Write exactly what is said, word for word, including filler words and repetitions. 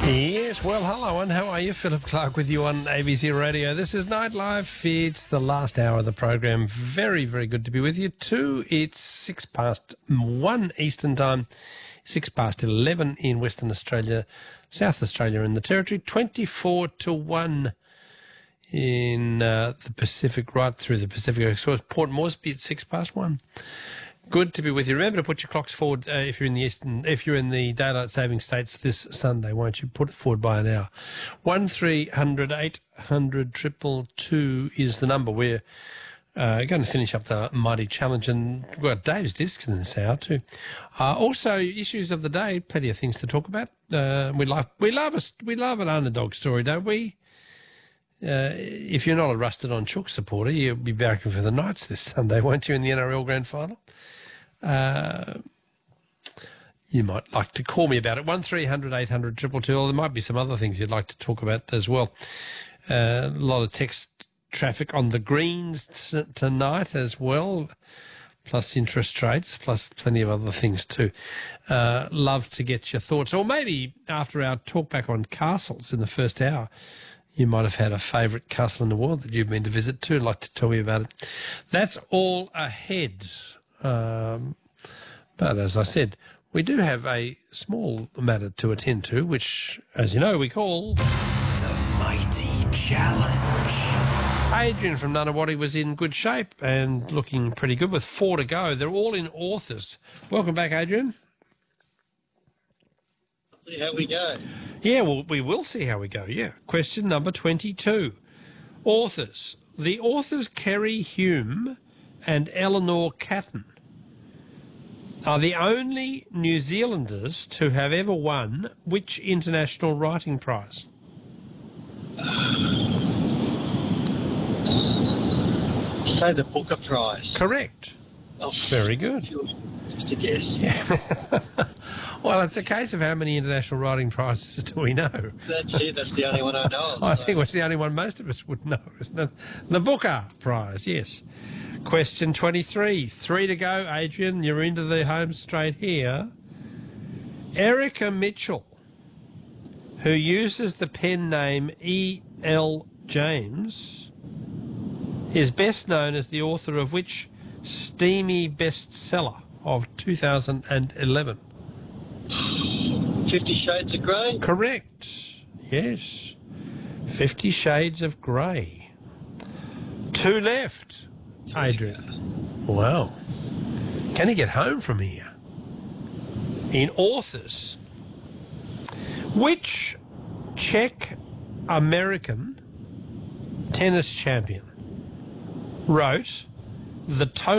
Yes, well, hello, and how are you? Philip Clark with you on A B C Radio. This is Nightlife. It's the last hour of the program. Very, very good to be with you. Two, it's six past one Eastern Time, six past eleven in Western Australia, South Australia and the Territory, twenty-four to one in uh, the Pacific, right through the Pacific. So Port Moresby at six past one. Good to be with you. Remember to put your clocks forward uh, if you're in the Eastern, if you're in the daylight saving states this Sunday, won't you? Put it forward by an hour. One three hundred eight hundred triple two is the number. We're uh, going to finish up the mighty challenge, and we've got Dave's discs in this hour too. Uh, also, issues of the day. Plenty of things to talk about. Uh, we love we love a we love an underdog story, don't we? Uh, if you're not a rusted on Chook supporter, you'll be barracking for the Knights this Sunday, won't you, in the N R L Grand Final? Uh, you might like to call me about it. One three hundred eight hundred triple two. Or there might be some other things you'd like to talk about as well. Uh, a lot of text traffic on the greens t- tonight as well, plus interest rates, plus plenty of other things too. Uh, love to get your thoughts. Or maybe after our talk back on castles in the first hour, you might have had a favourite castle in the world that you've been to visit too and like to tell me about it. That's all ahead. Um, but as I said, we do have a small matter to attend to, which, as you know, we call The Mighty Challenge. Adrian from Nunawaddy was in good shape and looking pretty good with four to go. They're all in authors. Welcome back, Adrian. See how we go. Yeah, well, we will see how we go, yeah. Question number twenty-two. Authors. The authors Kerry Hume and Eleanor Catton are the only New Zealanders to have ever won which international writing prize? Say the Booker Prize. Correct. Oh, Very good. Just a guess. Yeah. Well, it's a case of how many international writing prizes do we know? That's it. That's the only one I know of. I so. think it's the only one most of us would know, isn't it? The Booker Prize, yes. Question twenty-three. Three to go, Adrian. You're into the home straight here. Erica Mitchell, who uses the pen name E L James, is best known as the author of which steamy bestseller of two thousand eleven? Fifty Shades of Grey? Correct. Yes. Fifty Shades of Grey. Two left, Adrian. Wow. Can he get home from here? In authors, which Czech-American tennis champion wrote the total